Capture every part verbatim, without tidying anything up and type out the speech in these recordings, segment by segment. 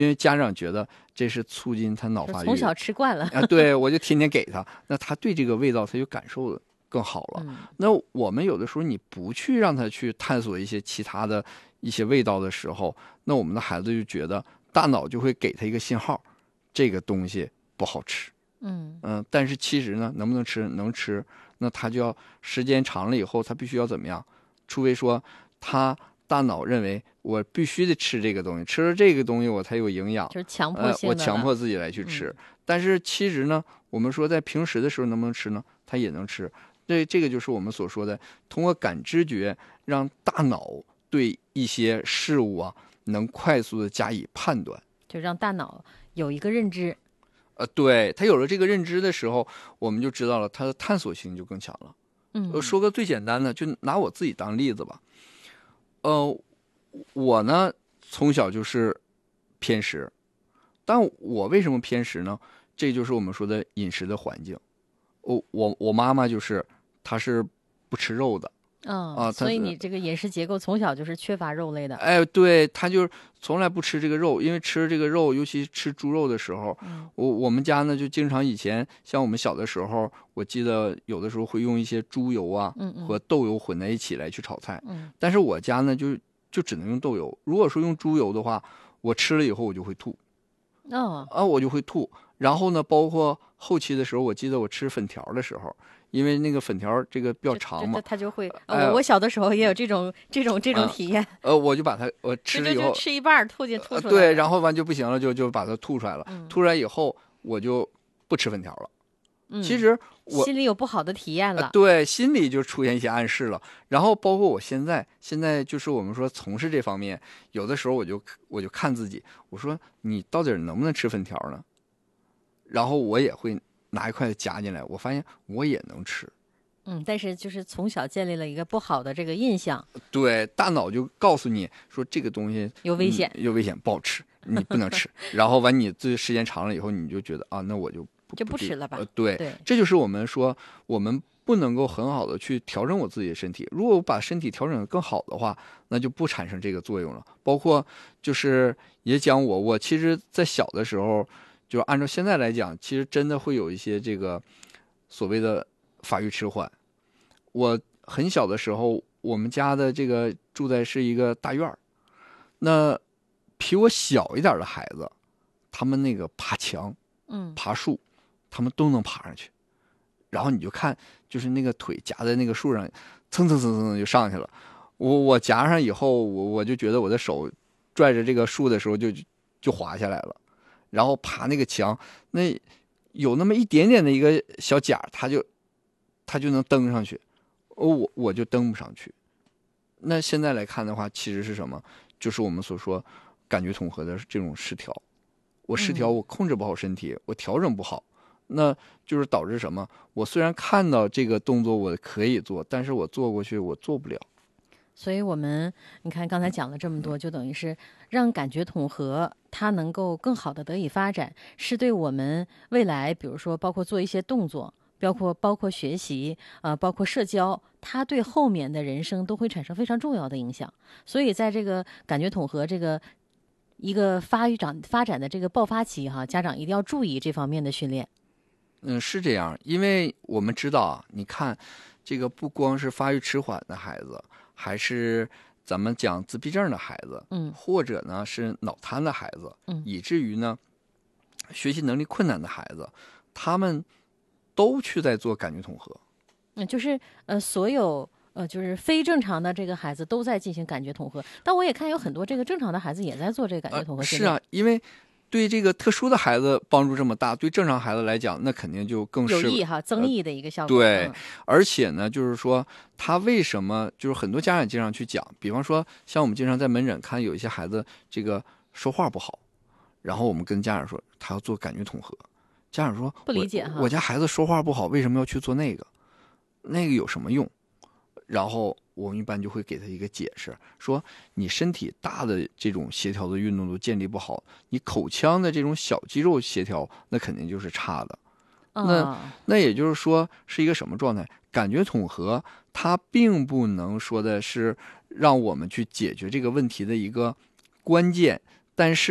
因为家长觉得这是促进他脑发育， 从小吃惯了啊，对，我就天天给他，那他对这个味道他就感受更好了。 嗯、 那我们有的时候你不去让他去探索一些其他的一些味道的时候，那我们的孩子就觉得大脑就会给他一个信号，这个东西不好吃。 嗯嗯，但是其实呢，能不能吃？能吃，那他就要时间长了以后，他必须要怎么样？除非说他大脑认为我必须得吃这个东西，吃了这个东西我才有营养， 就是强迫性的、 呃、我强迫自己来去吃。嗯、但是其实呢，我们说在平时的时候能不能吃呢？他也能吃。这这个就是我们所说的，通过感知觉让大脑对一些事物啊能快速的加以判断， 就让大脑有一个认知。 呃，对，他有了这个认知的时候，我们就知道了他的探索性就更强了。 嗯， 说个最简单的，就拿我自己当例子吧。呃，我呢从小就是偏食，但我为什么偏食呢？这就是我们说的饮食的环境。我我我妈妈就是她是不吃肉的。 嗯、 啊， 所以你这个饮食结构从小就是缺乏肉类的。 哎，对，他就是从来不吃这个肉，因为吃这个肉，尤其吃猪肉的时候， 嗯、 我我们家呢就经常以前像我们小的时候，我记得有的时候会用一些猪油啊嗯嗯和豆油混在一起来去炒菜， 嗯， 但是我家呢就就只能用豆油，如果说用猪油的话，我吃了以后我就会吐， 哦， 啊，我就会吐。然后呢，包括后期的时候，我记得我吃粉条的时候，因为那个粉条这个比较长嘛， 他就会。 哎、 我我小的时候也有这种这种这种体验。 呃，我就把它我吃了以后， 就就吃一半吐进吐出来、 呃。对，然后完就不行了，就就把它吐出来了。 嗯、 吐出来以后，我就不吃粉条了。 嗯， 其实我心里有不好的体验了、 呃。对，心里就出现一些暗示了。然后包括我现在，现在就是我们说从事这方面，有的时候我就我就看自己，我说你到底能不能吃粉条呢？然后我也会拿一块夹进来，我发现我也能吃。 嗯，但是就是从小建立了一个不好的这个印象。 对，大脑就告诉你说这个东西有危险、 嗯，有危险，不好吃，你不能吃。然后完，你这时间长了以后，你就觉得啊，那我就不就不吃了吧。 呃，对， 对， 这就是我们说我们不能够很好的去调整我自己的身体。如果我把身体调整得更好的话，那就不产生这个作用了。包括就是也讲我，我其实在小的时候。就按照现在来讲，其实真的会有一些这个所谓的发育迟缓。我很小的时候，我们家的这个住在是一个大院儿，那比我小一点的孩子，他们那个爬墙、 嗯， 爬树，他们都能爬上去。然后你就看，就是那个腿夹在那个树上，蹭蹭蹭蹭就上去了。我我夹上以后，我我就觉得我的手拽着这个树的时候就就滑下来了。然后爬那个墙，那有那么一点点的一个小甲，他就他就能登上去，我我就登不上去。那现在来看的话，其实是什么？就是我们所说感觉统合的这种失调。我失调，我控制不好身体，我调整不好，那就是导致什么？我虽然看到这个动作我可以做，但是我做过去我做不了。 所以我们你看刚才讲了这么多，就等于是让感觉统合它能够更好的得以发展，是对我们未来比如说包括做一些动作，包括包括学习呃，包括社交，它对后面的人生都会产生非常重要的影响。所以在这个感觉统合这个一个发育长发展的这个爆发期哈，家长一定要注意这方面的训练。 嗯，是这样，因为我们知道啊，你看这个不光是发育迟缓的孩子，还是咱们讲自闭症的孩子， 嗯， 或者呢是脑瘫的孩子， 嗯， 以至于呢学习能力困难的孩子，他们都去在做感觉统合。 嗯，就是呃所有呃就是非正常的这个孩子都在进行感觉统合，但我也看有很多这个正常的孩子也在做这个感觉统合训练。 呃。是啊，因为对这个特殊的孩子帮助这么大，对正常孩子来讲，那肯定就更有益哈，增益的一个效果。 呃、对、 嗯， 而且呢，就是说他为什么就是很多家长经常去讲，比方说像我们经常在门诊看有一些孩子这个说话不好，然后我们跟家长说他要做感觉统合，家长说不理解哈， 我, 我家孩子说话不好，为什么要去做那个？那个有什么用？然后我们一般就会给他一个解释，说你身体大的这种协调的运动都建立不好，你口腔的这种小肌肉协调那肯定就是差的。 哦、 那那也就是说是一个什么状态？感觉统合它并不能说的是让我们去解决这个问题的一个关键，但是呢，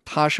它